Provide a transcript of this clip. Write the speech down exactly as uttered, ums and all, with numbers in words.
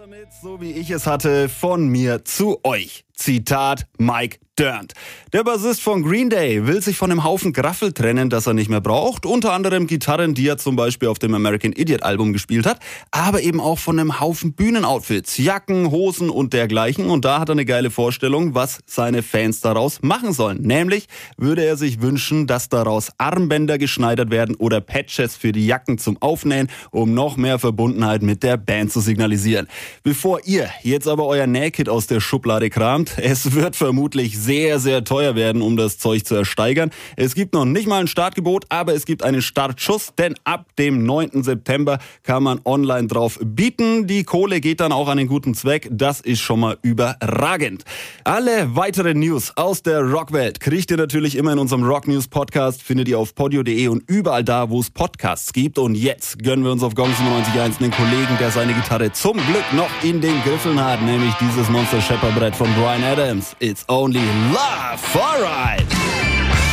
damit, so wie ich es hatte, von mir zu euch. Zitat Mike Dirnt. Der Bassist von Green Day will sich von einem Haufen Graffel trennen, das er nicht mehr braucht. Unter anderem Gitarren, die er zum Beispiel auf dem American Idiot Album gespielt hat. Aber eben auch von einem Haufen Bühnenoutfits, Jacken, Hosen und dergleichen. Und da hat er eine geile Vorstellung, was seine Fans daraus machen sollen. Nämlich würde er sich wünschen, dass daraus Armbänder geschneidert werden oder Patches für die Jacken zum Aufnähen, um noch mehr Verbundenheit mit der Band zu signalisieren. Bevor ihr jetzt aber euer Nähkit aus der Schublade kramt, es wird vermutlich sehr, sehr teuer werden, um das Zeug zu ersteigern. Es gibt noch nicht mal ein Startgebot, aber es gibt einen Startschuss, denn ab dem neunten September kann man online drauf bieten. Die Kohle geht dann auch an den guten Zweck. Das ist schon mal überragend. Alle weiteren News aus der Rockwelt kriegt ihr natürlich immer in unserem Rock News Podcast. Findet ihr auf podio punkt de und überall da, wo es Podcasts gibt. Und jetzt gönnen wir uns auf Gong siebenundneunzig Komma eins einen Kollegen, der seine Gitarre zum Glück noch in den Griffeln hat, nämlich dieses Monster Shepherd Brett von Bryan Adams. It's only love, alright!